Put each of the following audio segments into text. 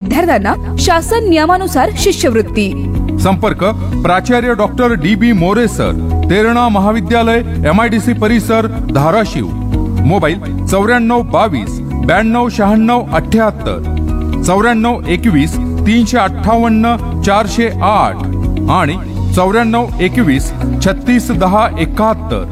विद्यार्थ्यांना शासन नियमानुसार शिष्यवृत्ती। संपर्क प्राचार्य doctor DB More sir, Terna महाविद्यालय, MIDC परिसर, धाराशिव। मोबाईल 9422 92 96 78 94 21 358 408 आणि 94 21 36 10 71।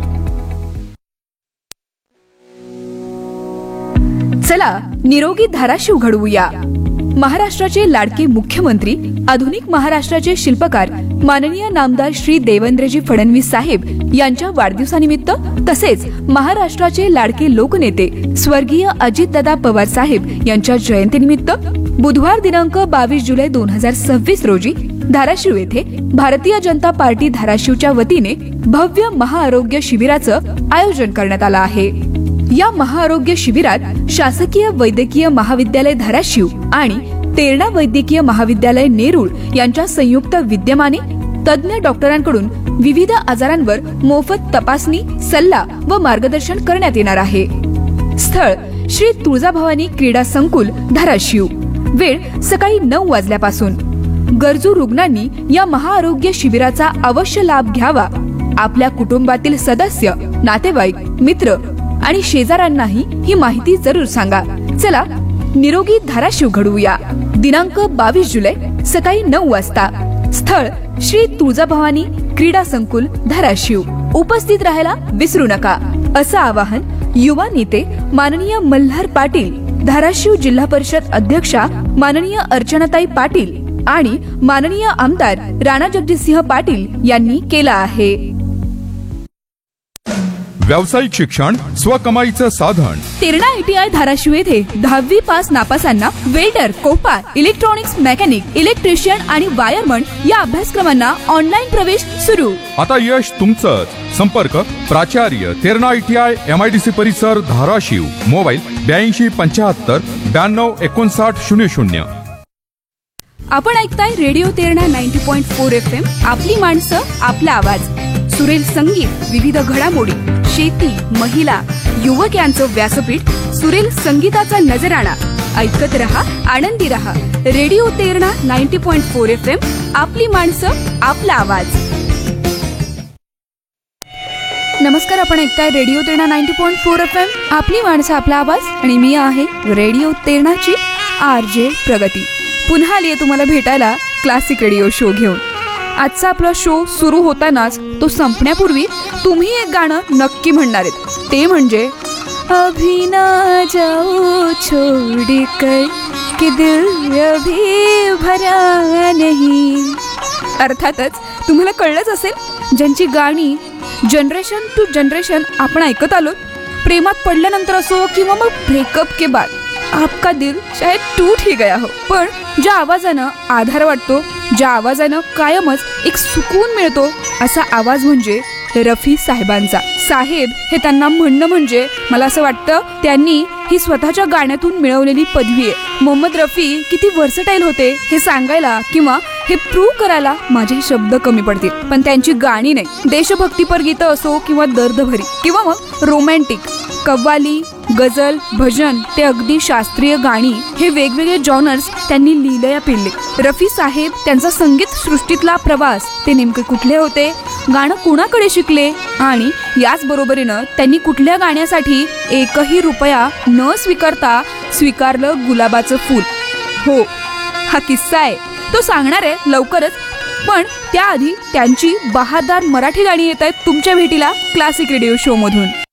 चला निरोगी धाराशिव घडवूया। महाराष्ट्राचे लाडके मुख्यमंत्री, आधुनिक महाराष्ट्राचे शिल्पकार माननीय नामदार श्री देवेंद्रजी फडणवीस साहेब यांच्या वाढदिवसानिमित्त तसेच महाराष्ट्राचे लाडके लोकनेते स्वर्गीय अजितदादा पवार साहेब यांच्या जयंतीनिमित्त बुधवार दिनांक 22 जुलै 2026 रोजी धाराशिव येथे भारतीय जनता पार्टी धाराशिवच्या वतीने भव्य महाआरोग्य शिबिराचं आयोजन करण्यात आलं आहे। या महाआरोग्य शिबिरात शासकीय वैद्यकीय महाविद्यालय धाराशिव आणि तेरणा वैद्यकीय महाविद्यालय नेरूळ यांच्या संयुक्त विद्यमाने तज्ञ डॉक्टरांकडून विविध आजारांवर मोफत तपासणी, सल्ला व मार्गदर्शन करण्यात येणार आहे। स्थळ श्री तुळजाभवानी क्रीडा संकुल धाराशिव। वेळ सकाळी 9 वाजल्यापासून। गरजू रुग्णांनी या महाआरोग्य शिबिराचा अवश्य लाभ घ्यावा। आपल्या कुटुंबातील सदस्य, नातेवाईक, मित्र आणि शेजाऱ्यांनाही ही माहिती जरूर सांगा। चला निरोगी धाराशिव घडवूया। दिनांक 22 जुलै सकाळी 9 वाजता। स्थळ श्री तुळजाभवानी क्रीडा संकुल धाराशिव। उपस्थित राहायला विसरू नका, असं आवाहन युवा नेते माननीय मल्हार पाटील, धाराशिव जिल्हा परिषद अध्यक्षा माननीय अर्चनाताई पाटील आणि माननीय आमदार राणा जगजितसिंह पाटील यांनी केला आहे। व्यावसायिक शिक्षण स्वकमाईचं साधन। तेरणा ITI धाराशिव येथे 10वी pass नापासांना welder, Kopar, electronics mechanic, electrician आणि वायरमन या अभ्यासक्रमांना ऑनलाईन प्रवेश सुरू। आता यश तुमचंच। संपर्क प्राचार्य तेरणा ITI MIDC परिसर धाराशिव। मोबाईल 82 75 92 59 00। आपण ऐकताय रेडिओ तेरणा 90.4 FM, आपली माणसं, आपला आवाज। सुरेल संगीत, विविध घडामोडी, शेती, महिला, युवक यांचं व्यासपीठ, सुरेल संगीताचा नजराणा। ऐकत रहा, आनंदी रहा। रेडिओ तेरणा 90.4 FM, आपली माणसं, आपला आवाज। नमस्कार, आपण ऐकताय रेडिओ तेरणा 90.4 FM, आपली माणसं, आपला आवाज आणि मी आहे रेडिओ तेरणाची RJ प्रगती। पुन्हा आली आहे तुम्हाला भेटायला क्लासिक रेडिओ शो घेऊन। आजचा आपला शो सुरू होतानाच तो संपण्यापूर्वी तुम्ही एक गाणं नक्की म्हणणार आहेत, ते म्हणजे अभी ना जाओ छोड़कर कि दिल अभी भरा नहीं। अर्थातच तुम्हाला कळलंच असेल, ज्यांची गाणी जनरेशन टू जनरेशन आपण ऐकत आलो, प्रेमात पडल्यानंतर असो किंवा मग ब्रेकअप के बाद, आपका दिल शायद टूट ही गया हो, पण ज्या आवाजानं आधार वाटतो, ज्या आवाजानं कायमच एक सुकून मिळतो, असा आवाज म्हणजे रफी साहेबांचा। साहेब हे त्यांना म्हणणं म्हणजे मला असं वाटतं त्यांनी ही स्वतःच्या गाण्यातून मिळवलेली पदवी आहे। मोहम्मद रफी किती व्हर्सटाईल होते हे सांगायला किंवा हे प्रूव्ह करायला माझे शब्द कमी पडतील, पण त्यांची गाणी नाही, देशभक्तीपर गीतं असो किंवा दर्दभरी किंवा मग रोमॅन्टिक, कव्वाली, गझल, भजन ते अगदी शास्त्रीय गाणी, हे वेगवेगळे जॉनर्स त्यांनी लीलया पिळले। रफी साहेब त्यांचा संगीत सृष्टीतला प्रवास ते नेमके कुठले होते, गाणं कुणाकडे शिकले आणि याच बरोबरीनं त्यांनी कुठल्या गाण्यासाठी एकही रुपया न स्वीकारता स्वीकारलं गुलाबाचं फूल। हो, हा किस्सा आहे, तो सांगणार आहे लवकरच, पण त्याआधी त्यांची बहारदार मराठी गाणी येत आहेत तुमच्या भेटीला क्लासिक रेडिओ शो मधून।